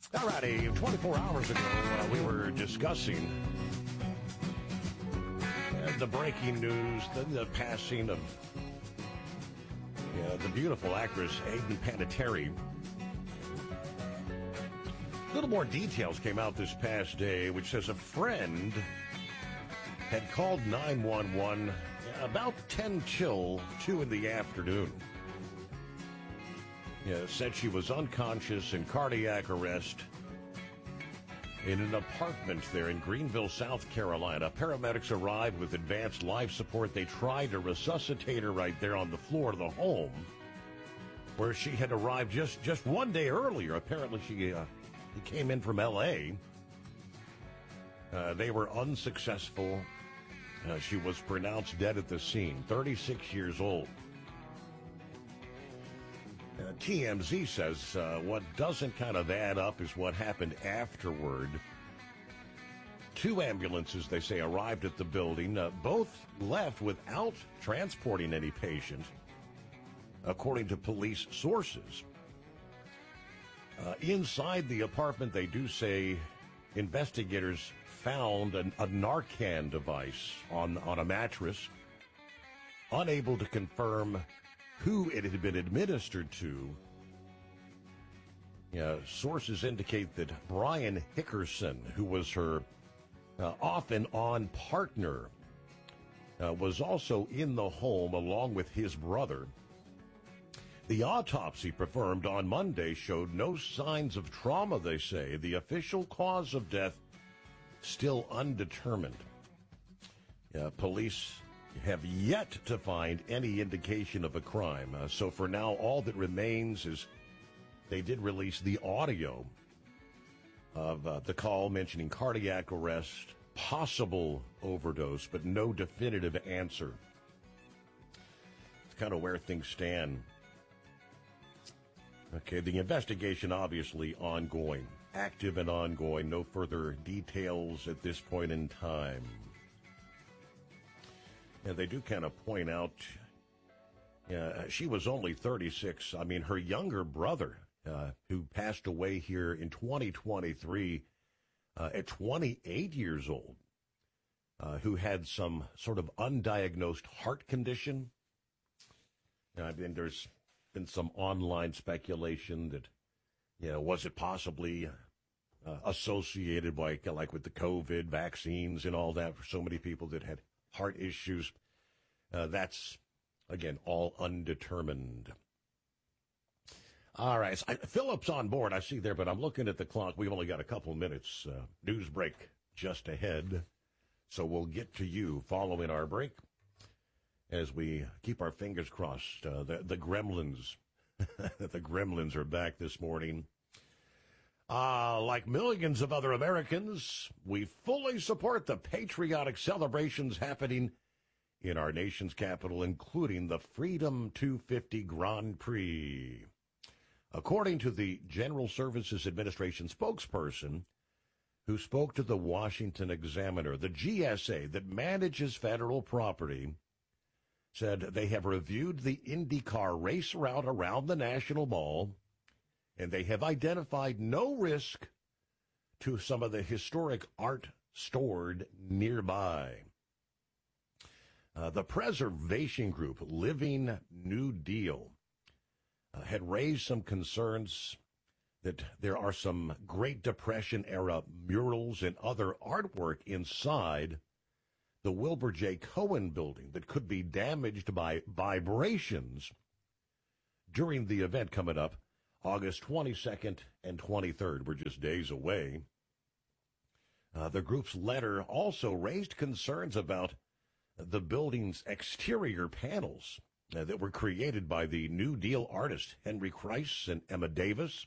All righty, 24 hours ago, we were discussing the breaking news, the passing of the beautiful actress Aiden Panettiere. A little more details came out this past day, which says a friend had called 911 about 10 till 2 in the afternoon. Said she was unconscious in cardiac arrest in an apartment there in Greenville, South Carolina. Paramedics arrived with advanced life support. They tried to resuscitate her right there on the floor of the home where she had arrived just one day earlier. Apparently she came in from L.A. They were unsuccessful. She was pronounced dead at the scene, 36 years old. TMZ says what doesn't kind of add up is what happened afterward. 2 ambulances, they say, arrived at the building. Both left without transporting any patient, according to police sources. Inside the apartment, they do say investigators found a Narcan device on a mattress, unable to confirm who it had been administered to. Sources indicate that Brian Hickerson, who was her off and on partner, was also in the home along with his brother. The autopsy performed on Monday showed no signs of trauma, they say. The official cause of death still undetermined. Police have yet to find any indication of a crime. So for now, all that remains is they did release the audio of the call mentioning cardiac arrest, possible overdose, but no definitive answer. It's kind of where things stand. Okay, the investigation obviously ongoing, active and ongoing. No further details at this point in time. And they do kind of point out she was only 36. I mean, her younger brother, who passed away here in 2023 at 28 years old, who had some sort of undiagnosed heart condition. I mean, there's been some online speculation that, was it possibly associated like with the COVID vaccines and all that for so many people that had heart issues. That's, again, all undetermined. All right. Philip's on board, I see there, but I'm looking at the clock. We've only got a couple minutes. News break just ahead. So we'll get to you following our break as we keep our fingers crossed. The gremlins, the gremlins are back this morning. Like millions of other Americans, we fully support the patriotic celebrations happening in our nation's capital, including the Freedom 250 Grand Prix. According to the General Services Administration spokesperson who spoke to the Washington Examiner, the GSA that manages federal property said they have reviewed the IndyCar race route around the National Mall, and they have identified no risk to some of the historic art stored nearby. The preservation group Living New Deal had raised some concerns that there are some Great Depression-era murals and other artwork inside the Wilbur J. Cohen building that could be damaged by vibrations during the event coming up August 22nd and 23rd. We're just days away. The group's letter also raised concerns about the building's exterior panels that were created by the New Deal artists Henry Kreis and Emma Davis.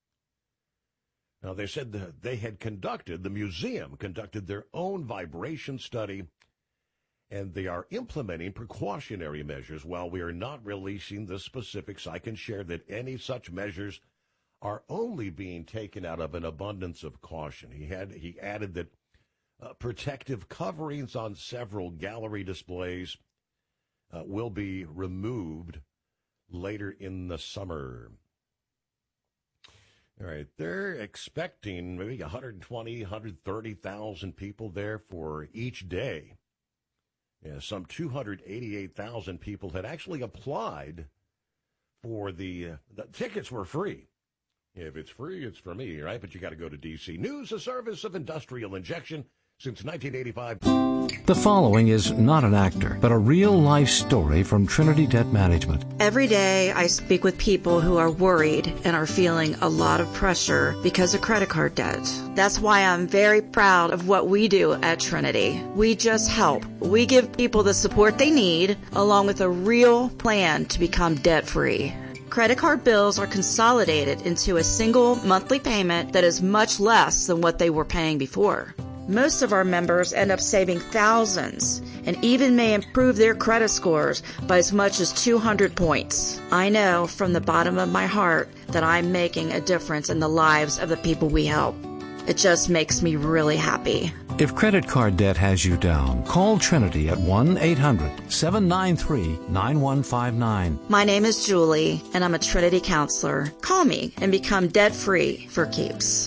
Now, they said that the museum conducted their own vibration study, and they are implementing precautionary measures. While we are not releasing the specifics, I can share that any such measures are only being taken out of an abundance of caution. He added that protective coverings on several gallery displays will be removed later in the summer. All right, they're expecting maybe 120, 130,000 people there for each day. Yeah, some 288,000 people had actually applied for the tickets were free. If it's free, it's for me, right? But you got to go to D.C. News, a service of industrial injection since 1985. The following is not an actor, but a real-life story from Trinity Debt Management. Every day I speak with people who are worried and are feeling a lot of pressure because of credit card debt. That's why I'm very proud of what we do at Trinity. We just help. We give people the support they need, along with a real plan to become debt-free. Credit card bills are consolidated into a single monthly payment that is much less than what they were paying before. Most of our members end up saving thousands and even may improve their credit scores by as much as 200 points. I know from the bottom of my heart that I'm making a difference in the lives of the people we help. It just makes me really happy. If credit card debt has you down, call Trinity at 1-800-793-9159. My name is Julie, and I'm a Trinity counselor. Call me and become debt-free for keeps.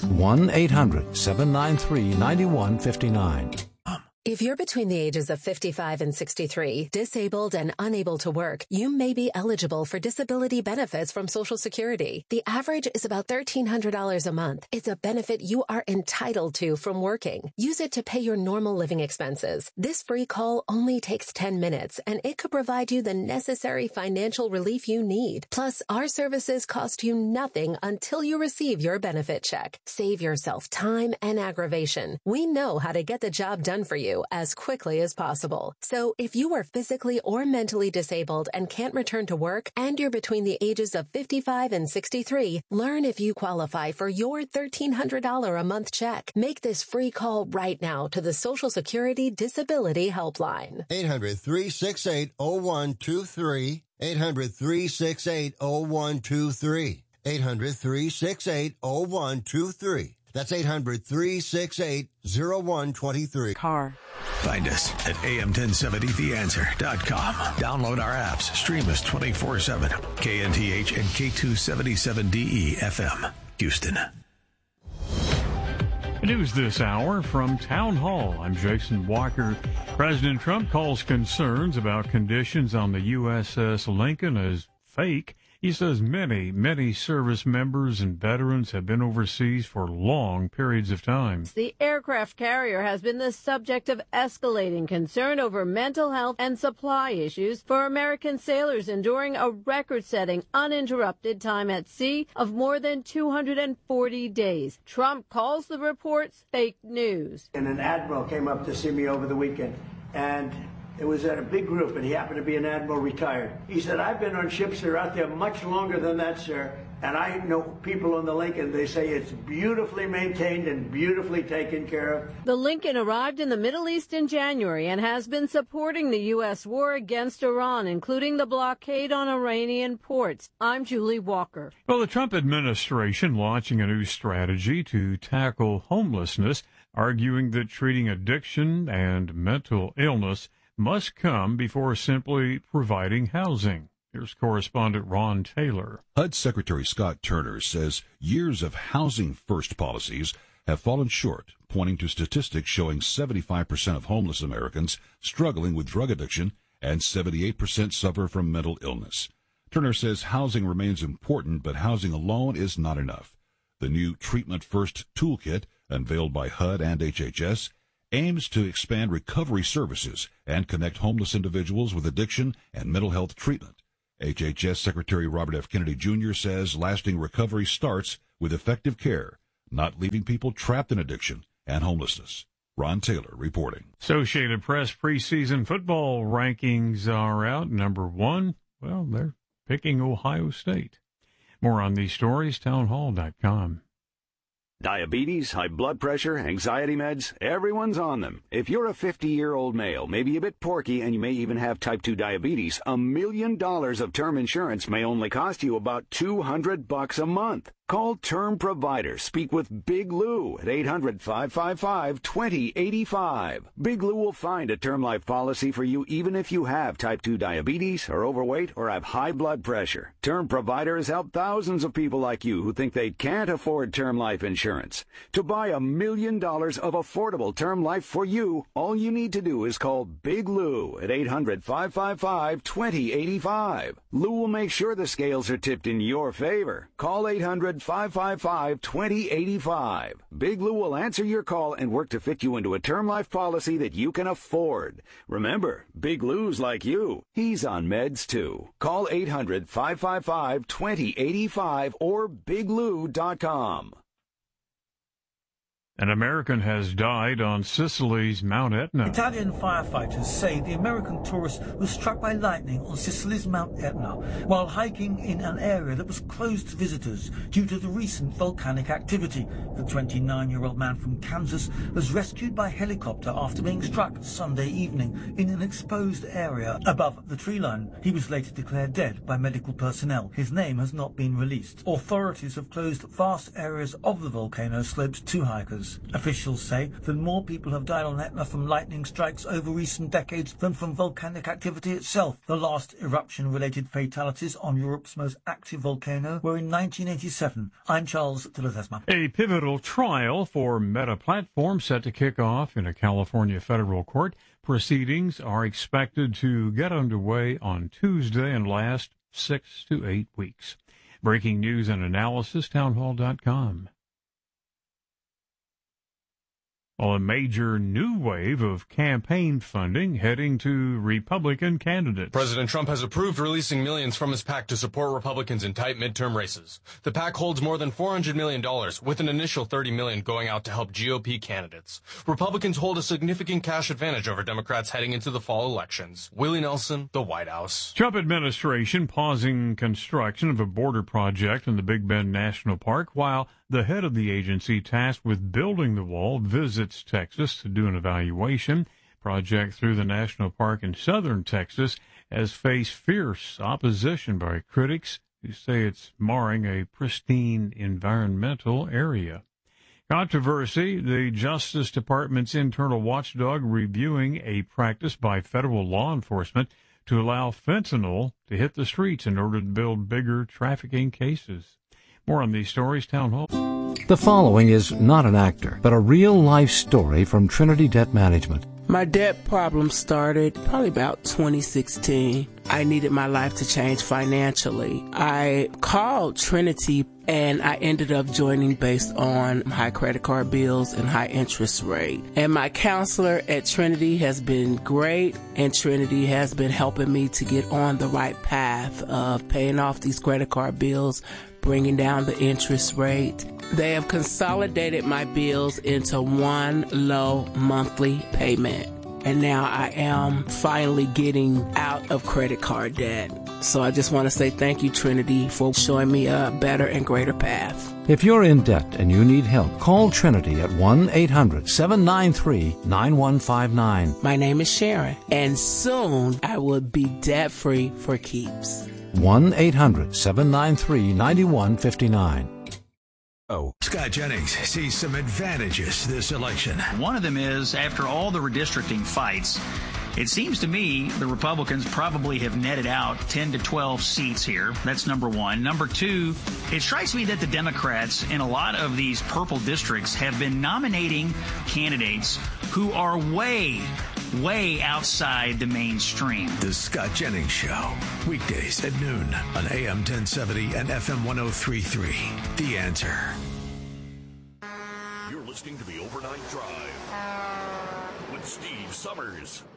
1-800-793-9159. If you're between the ages of 55 and 63, disabled and unable to work, you may be eligible for disability benefits from Social Security. The average is about $1,300 a month. It's a benefit you are entitled to from working. Use it to pay your normal living expenses. This free call only takes 10 minutes, and it could provide you the necessary financial relief you need. Plus, our services cost you nothing until you receive your benefit check. Save yourself time and aggravation. We know how to get the job done for you as quickly as possible. So if you are physically or mentally disabled and can't return to work, and you're between the ages of 55 and 63, learn if you qualify for your $1,300 a month check. Make this free call right now to the Social Security Disability Helpline. 800-368-0123. 800-368-0123. 800-368-0123. That's 800-368-0123. Car. Find us at am1070theanswer.com. Download our apps. Stream us 24/7. KNTH and K277DE FM, Houston. News this hour from Town Hall. I'm Jason Walker. President Trump calls concerns about conditions on the USS Lincoln as fake. He says many service members and veterans have been overseas for long periods of time. The aircraft carrier has been the subject of escalating concern over mental health and supply issues for American sailors enduring a record-setting uninterrupted time at sea of more than 240 days. Trump calls the reports fake news. And an admiral came up to see me over the weekend, and it was at a big group, and he happened to be an admiral retired. He said, I've been on ships that are out there much longer than that, sir, and I know people on the Lincoln, they say it's beautifully maintained and beautifully taken care of. The Lincoln arrived in the Middle East in January and has been supporting the U.S. war against Iran, including the blockade on Iranian ports. I'm Julie Walker. Well, the Trump administration launching a new strategy to tackle homelessness, arguing that treating addiction and mental illness must come before simply providing housing. Here's correspondent Ron Taylor. HUD Secretary Scott Turner says years of housing-first policies have fallen short, pointing to statistics showing 75% of homeless Americans struggling with drug addiction and 78% suffer from mental illness. Turner says housing remains important, but housing alone is not enough. The new Treatment First toolkit, unveiled by HUD and HHS, aims to expand recovery services and connect homeless individuals with addiction and mental health treatment. HHS Secretary Robert F. Kennedy Jr. says lasting recovery starts with effective care, not leaving people trapped in addiction and homelessness. Ron Taylor reporting. Associated Press preseason football rankings are out. Number one, well, they're picking Ohio State. More on these stories, townhall.com. Diabetes, high blood pressure, anxiety meds, everyone's on them. If you're a 50-year-old male, maybe a bit porky, and you may even have type 2 diabetes, $1 million of term insurance may only cost you about $200 a month. Call Term Provider. Speak with Big Lou at 800-555-2085. Big Lou will find a term life policy for you even if you have type 2 diabetes, are overweight, or have high blood pressure. Term Provider has helped thousands of people like you who think they can't afford term life insurance. To buy $1 million of affordable term life for you, all you need to do is call Big Lou at 800-555-2085. Lou will make sure the scales are tipped in your favor. Call 800-555-2085. Big Lou will answer your call and work to fit you into a term life policy that you can afford. Remember, Big Lou's like you. He's on meds too. Call 800-555-2085 or biglou.com. An American has died on Sicily's Mount Etna. Italian firefighters say the American tourist was struck by lightning on Sicily's Mount Etna while hiking in an area that was closed to visitors due to the recent volcanic activity. The 29-year-old man from Kansas was rescued by helicopter after being struck Sunday evening in an exposed area above the tree line. He was later declared dead by medical personnel. His name has not been released. Authorities have closed vast areas of the volcano slopes to hikers. Officials say that more people have died on Etna from lightning strikes over recent decades than from volcanic activity itself. The last eruption-related fatalities on Europe's most active volcano were in 1987. I'm Charles de Ledesma. A pivotal trial for Meta Platforms set to kick off in a California federal court. Proceedings are expected to get underway on Tuesday and last 6 to 8 weeks. Breaking news and analysis, townhall.com. Well, a major new wave of campaign funding heading to Republican candidates. President Trump has approved releasing millions from his PAC to support Republicans in tight midterm races. The PAC holds more than $400 million, with an initial $30 million going out to help GOP candidates. Republicans hold a significant cash advantage over Democrats heading into the fall elections. Willie Nelson, the White House. Trump administration pausing construction of a border project in the Big Bend National Park while the head of the agency tasked with building the wall visits Texas to do an evaluation. Project through the national park in southern Texas has faced fierce opposition by critics who say it's marring a pristine environmental area. Controversy, the Justice Department's internal watchdog reviewing a practice by federal law enforcement to allow fentanyl to hit the streets in order to build bigger trafficking cases. More on these stories, Town Hall. The following is not an actor, but a real-life story from Trinity Debt Management. My debt problem started probably about 2016. I needed my life to change financially. I called Trinity and I ended up joining based on high credit card bills and high interest rate. And my counselor at Trinity has been great, and Trinity has been helping me to get on the right path of paying off these credit card bills, bringing down the interest rate. They have consolidated my bills into one low monthly payment. And now I am finally getting out of credit card debt. So I just want to say thank you, Trinity, for showing me a better and greater path. If you're in debt and you need help, call Trinity at 1-800-793-9159. My name is Sharon, and soon I will be debt-free for keeps. 1-800-793-9159. Oh. Scott Jennings sees some advantages this election. One of them is, after all the redistricting fights, it seems to me the Republicans probably have netted out 10 to 12 seats here. That's number one. Number two, it strikes me that the Democrats in a lot of these purple districts have been nominating candidates who are way outside the mainstream. The Scott Jennings Show, weekdays at noon on AM 1070 and FM 103.3. The Answer. You're listening to the Overnight Drive with Steve Summers.